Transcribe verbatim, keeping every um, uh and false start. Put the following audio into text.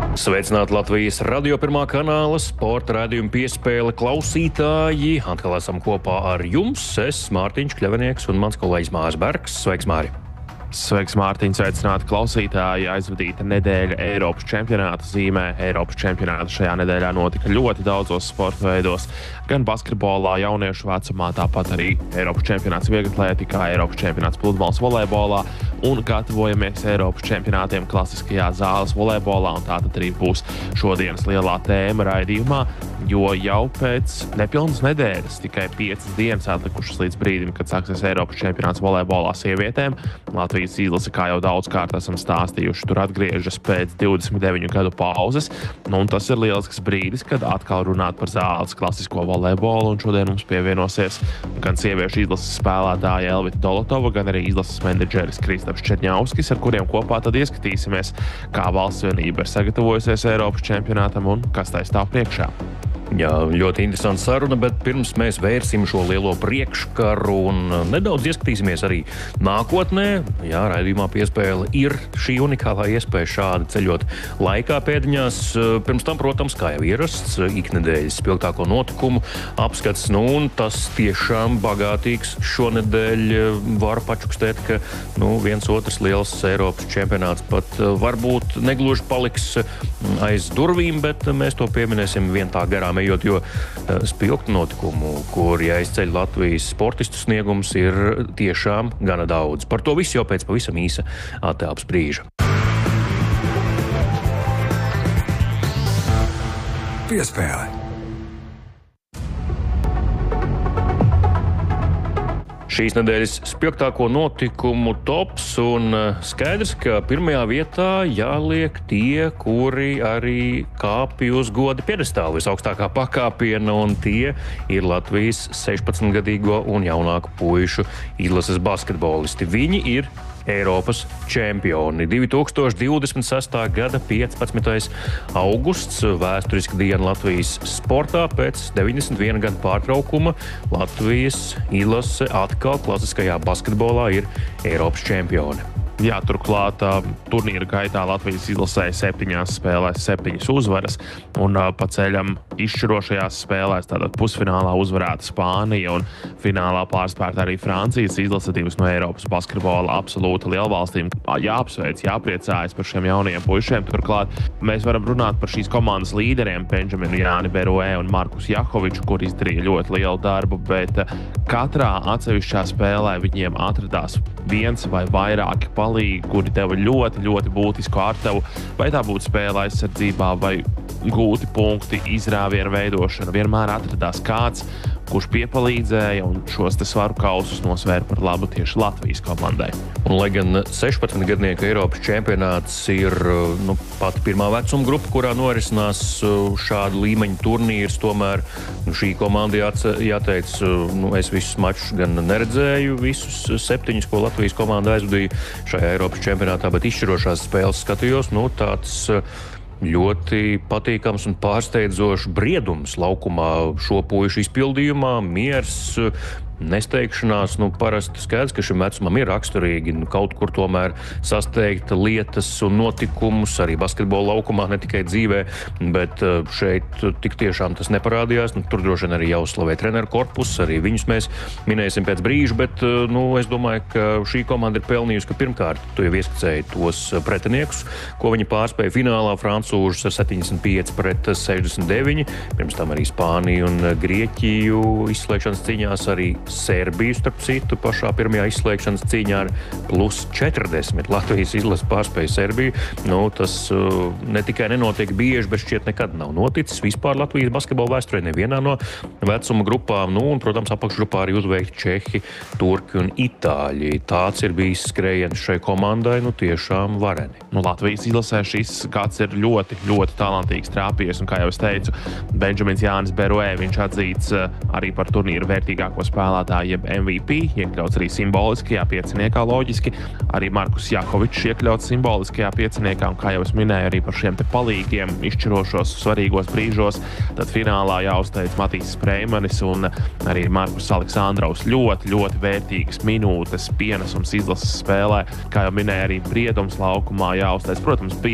Sveicināti Latvijas radio pirmā kanāla sporta raidījuma piespēle klausītāji. Atkal esam kopā ar jums. Es, Mārtiņš Kļavinieks un mans kolēģis Māris Bergs. Sveiks, Māri! Sveiks, Mārtiņ, sveicināti klausītāji. Aizvadīta nedēļa Eiropas čempionāta zīmē. Eiropas čempionāta šajā nedēļā notika ļoti daudzos sporta veidos. Gan basketbolā, jauniešu vecumā, tāpat arī Eiropas čempionāts vieglatlētikā, Eiropas čempionāts pludmales volejbolā un gatavojamies Eiropas čempionātiem klasiskajā zāles volejbolā. Un tā tad arī būs šodienas lielā tēma raidījumā, jo jau pēc nepilnas nedēļas, tikai piecas dienas atlikušas līdz brīdim, kad sāksies Eiropas čempionāts volejbolā sievietēm. Latvijas izlase, kā jau daudzkārt esam stāstījuši, tur atgriežas pēc divdesmit deviņu gadu pauzes. Nu, un tas ir lielisks brīdis, kad atkal runāt par zāles klasisko volejbolu. Un šodien mums pievienosies gan sieviešu izlases spēlētāja Elvita Dolotova, gan arī izlases menedžeris Kristaps Čerņauskis, ar kuriem kopā tad ieskatīsimies, kā Valsts vienība ir sagatavojusies Eiropas čempionātam un kas tai stāv priekšā. Jā, ļoti interesanta saruna, bet pirms mēs vērsim šo lielo priekškaru un nedaudz ieskatīsimies arī nākotnē. Jā, raidījumā piespēle ir šī unikālā iespēja šādi ceļot laikā pēdiņās. Pirms tam, protams, kā jau ierasts, iknedēļas spilgtāko notikumu apskats, nu un tas tiešām bagātīgs šonedēļ var pačukstēt, ka nu, viens otrs liels Eiropas čempionāts pat varbūt negluži paliks aiz durvīm, bet mēs to pieminēsim vien tā garām ejot, jo spilgtu notikumu, kur jāizceļ Latvijas sportistu sniegums, ir tiešām gana daudz. Par to visu jau pēc pavisam īsa attēlpas brīža. Piespēle. Šīs nedēļas spilgtāko notikumu tops un skaidrs, ka pirmajā vietā jāliek tie, kuri arī kāpj uz goda piedestāla visaugstākā pakāpiena, un tie ir Latvijas sešpadsmitgadīgo un jaunāku puišu izlases basketbolisti. Viņi ir Eiropas čempioni. divi tūkstoši divdesmit sestā gada piecpadsmitais augusts, vēsturiska diena Latvijas sportā. Pēc deviņdesmit viena gada pārtraukuma Latvijas izlase atkal klasiskajā basketbolā ir Eiropas čempioni. Jā, turklāt turnīra gaitā Latvijas izlasēja septiņās spēlēs septiņas uzvaras, un pa ceļam izšķirošajās spēlēs, tātad pusfinālā uzvarēta Spānija un finālā pārspērta arī Francijas izlase, divas no Eiropas basketbola absolūta lielvalstīm. Jāapsveic, jāpriecājas par šiem jaunajiem puišiem. Turklāt mēs varam runāt par šīs komandas līderiem, Benžaminu Jāni Beruē un Markus Jakoviču, kur izdarīja ļoti lielu darbu, bet katrā atsevišķā spēlē viņiem atradās viens vai vairāki palīgi, kuri deva ļoti, ļoti būtisku ārtavu, vai tā būtu spēle aizsardzībā, vai gūti punkti, izrāvienu veidošana. Vienmēr atradās kāds, kurš piepalīdzēja un šos te svaru kausus nosvēra par labu tieši Latvijas komandai. Un, lai gan sešpadsmitgadnieku Eiropas čempionāts ir nu, pati pirmā vecuma grupa, kurā norisinās šādu līmeņu turnīrs, tomēr nu, šī komanda jāce, jāteic, nu, es visus mačus gan neredzēju, visus septiņus, ko Latvijas komanda aizvadīja šajā Eiropas čempionātā, bet izšķirošās spēles skatījos, nu, tāds ļoti patīkams un pārsteidzošs briedums laukumā šo puišu izpildījumā, miers, nesteigšanās. Nu, parasti skaidrs, ka šim vecumam ir raksturīgi nu, kaut kur tomēr sasteigt lietas un notikumus arī basketbola laukumā, ne tikai dzīvē, bet šeit tik tiešām tas neparādījās. Nu, tur droši vien arī jāuzslavē treneru korpus, arī viņus mēs minēsim pēc brīža, bet nu, es domāju, ka šī komanda ir pelnījusi, ka pirmkārt tu jau ieskicēji tos pretiniekus, ko viņi pārspēja finālā francūžus ar septiņdesmit pieci pret sešdesmit deviņi, pirms tam arī Spāniju un Grieķiju izslēgšanas cīņās, arī Serbiju, starp citu, pašā pirmajā izslēgšanas cīņā ar plus četrdesmit. Latvijas izlase pārspēja Serbiju. Nu, tas uh, ne tikai nenotiek bieži, bet šķiet nekad nav noticis vispār Latvijas basketbola vēsturē nevienā no vecuma grupām. Nu, un, protams, apakšgrupā arī uzveikti Čehi, Turki un Itāļi. Tāds ir bijis skrējiens šai komandai, nu tiešām vareni. Nu, Latvijas izlasē šis kāds ir ļoti, ļoti talantīgs trāpies, un kā jau es teicu, Benžamins Jānis Beruē, viņš atzīts arī par turnīru vērtīgāko spēlētāju, jeb M V P, iekļauts arī simboliskajā pieciniekā loģiski. Arī Markus Jakovičs iekļauts simboliskajā pieciniekā, un kā jau es minēju, arī par šiem te palīgiem izšķirošos svarīgos brīžos. Tad finālā jāuzteic Matīs Spreimanis un arī Markus Aleksandrovs. Ļoti, ļoti vērtīgas minūtes pienesums izlases spēlē. Kā jau minēja, arī briedums laukumā jāuzteic. Protams, bija